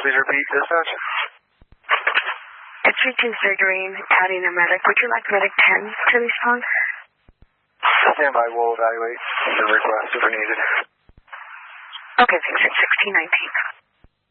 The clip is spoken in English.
Please repeat, dispatch. It's reaching Figurine, adding a medic. Would you like medic 10 to respond? Stand by, we'll evaluate the request if needed. Okay, thanks. It's 1619.